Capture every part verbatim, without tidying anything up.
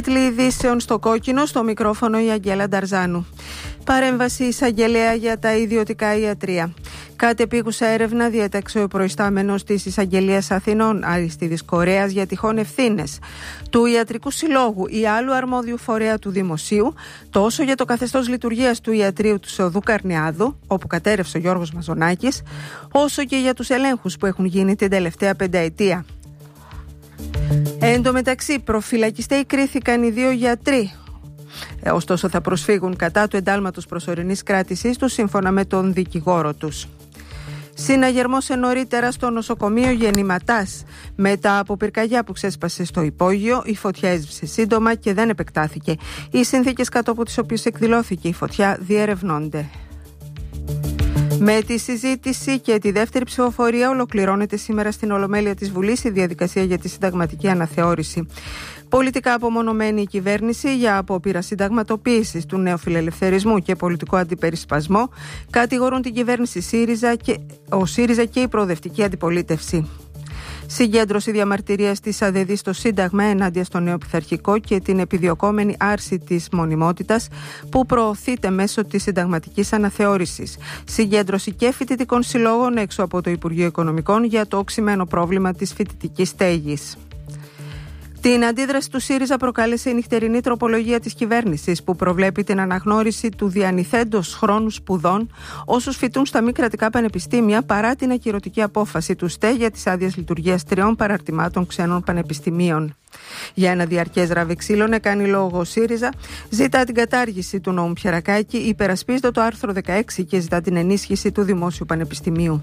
Τίτλοι ειδήσεων στο κόκκινο, στο μικρόφωνο η Αγγέλα Νταρζάνου. Παρέμβαση εισαγγελέα για τα ιδιωτικά ιατρεία. Κατεπίγουσα έρευνα διέταξε ο προϊστάμενος της Εισαγγελίας Αθηνών, Αριστίδης Κορέας, για τυχόν ευθύνες του Ιατρικού Συλλόγου ή άλλου αρμόδιου φορέα του Δημοσίου, τόσο για το καθεστώς λειτουργίας του ιατρείου του Σοδού Καρνιάδου, όπου κατέρευσε ο Γιώργος Μαζονάκης, όσο και για τους ελέγχους που έχουν γίνει την τελευταία πενταετία. Εν τω μεταξύ, προφυλακιστέοι κρίθηκαν οι δύο γιατροί. Ε, ωστόσο, θα προσφύγουν κατά του εντάλματος προσωρινής κράτησής τους, σύμφωνα με τον δικηγόρο τους. Συναγερμός νωρίτερα στο νοσοκομείο Γεννηματάς. Μετά από πυρκαγιά που ξέσπασε στο υπόγειο, η φωτιά έσβησε σύντομα και δεν επεκτάθηκε. Οι συνθήκες κάτω από τις οποίες εκδηλώθηκε η φωτιά διερευνώνται. Με τη συζήτηση και τη δεύτερη ψηφοφορία ολοκληρώνεται σήμερα στην Ολομέλεια της Βουλής η διαδικασία για τη συνταγματική αναθεώρηση. Πολιτικά απομονωμένη η κυβέρνηση για απόπειρα συνταγματοποίησης του νεοφιλελευθερισμού και πολιτικό αντιπερισπασμό κατηγορούν την κυβέρνηση ΣΥΡΙΖΑ και, ο ΣΥΡΙΖΑ και η προοδευτική αντιπολίτευση. Συγκέντρωση διαμαρτυρίας της ΑΔΕΔΗ στο Σύνταγμα ενάντια στο νεοπιθαρχικό και την επιδιωκόμενη άρση της μονιμότητας που προωθείται μέσω της συνταγματικής αναθεώρησης. Συγκέντρωση και φοιτητικών συλλόγων έξω από το Υπουργείο Οικονομικών για το οξυμένο πρόβλημα της φοιτητικής στέγης. Την αντίδραση του ΣΥΡΙΖΑ προκάλεσε η νυχτερινή τροπολογία της κυβέρνησης που προβλέπει την αναγνώριση του διανυθέντος χρόνου σπουδών όσους φοιτούν στα μη κρατικά πανεπιστήμια παρά την ακυρωτική απόφαση του ΣΤΕ για τις άδειες λειτουργίας τριών παραρτημάτων ξένων πανεπιστημίων. Για ένα διαρκές ραβεξίλων έκανε λόγο ο ΣΥΡΙΖΑ, ζητά την κατάργηση του νόμου Πιερακάκη, υπερασπίζεται το άρθρο δεκαέξι και ζητά την ενίσχυση του Δημόσιου Πανεπιστημίου.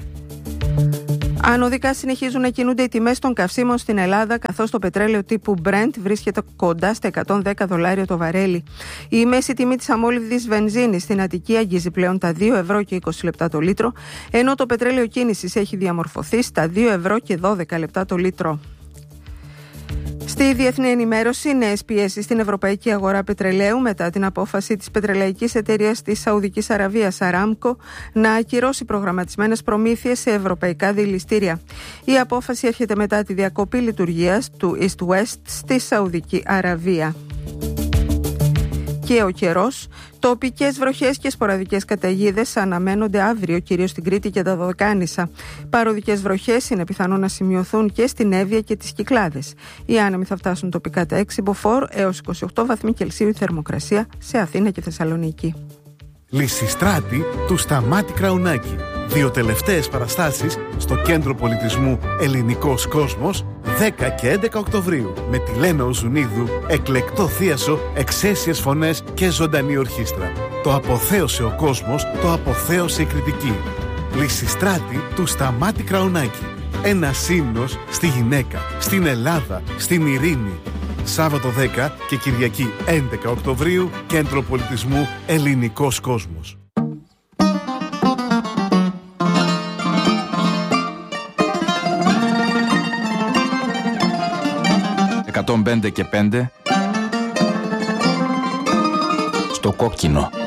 Ανωδικά συνεχίζουν να κινούνται οι τιμές των καυσίμων στην Ελλάδα, καθώς το πετρέλαιο τύπου Brent βρίσκεται κοντά στα εκατόν δέκα δολάρια το βαρέλι. Η μέση τιμή της αμόλυβδης βενζίνης στην Αττική αγγίζει πλέον τα δύο ευρώ και είκοσι λεπτά το λίτρο, ενώ το πετρέλαιο κίνησης έχει διαμορφωθεί στα δύο ευρώ και δώδεκα λεπτά το λίτρο. Στη διεθνή ενημέρωση, νέες πιέσεις στην ευρωπαϊκή αγορά πετρελαίου μετά την απόφαση της πετρελαϊκής εταιρείας της Σαουδικής Αραβίας Aramco να ακυρώσει προγραμματισμένες προμήθειες σε ευρωπαϊκά δηληστήρια. Η απόφαση έρχεται μετά τη διακοπή λειτουργίας του East West στη Σαουδική Αραβία. Και ο καιρός. Τοπικές βροχές και σποραδικές καταιγίδες αναμένονται αύριο, κυρίως στην Κρήτη και τα Δωδεκάνησα. Παροδικές βροχές είναι πιθανό να σημειωθούν και στην Εύβοια και τις Κυκλάδες. Οι άνεμοι θα φτάσουν τοπικά τα έξι μποφόρ έως είκοσι οκτώ βαθμοί Κελσίου η θερμοκρασία σε Αθήνα και Θεσσαλονίκη. Λυσιστράτη του Σταμάτη Κραουνάκη. Δύο τελευταίες παραστάσεις στο Κέντρο Πολιτισμού Ελληνικός Κόσμος δέκα και έντεκα Οκτωβρίου με τη Λένα Οζουνίδου, εκλεκτό θίασο, εξαίσιες φωνές και ζωντανή ορχήστρα. Το αποθέωσε ο κόσμος, το αποθέωσε η κριτική. Λυσιστράτη του Σταμάτη Κραουνάκη. Ένας ύμνος στη γυναίκα, στην Ελλάδα, στην ειρήνη. Σάββατο δέκα και Κυριακή έντεκα Οκτωβρίου, Κέντρο Πολιτισμού Ελληνικός Κόσμος. εκατόν πέντε και πέντε στο κόκκινο.